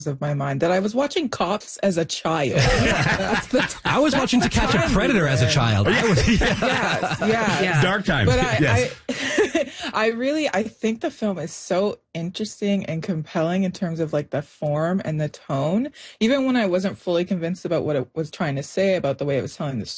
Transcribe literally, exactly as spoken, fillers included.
of my mind that I was watching Cops as a child. That's the, I was watching To Catch a Predator as a child. I was, yeah. Yes, yes. Yeah. Dark times. But I, yes. I, I really, I think the film is so interesting and compelling in terms of like the form and the tone. Even when I wasn't fully convinced about what it was trying to say, about the way it was telling the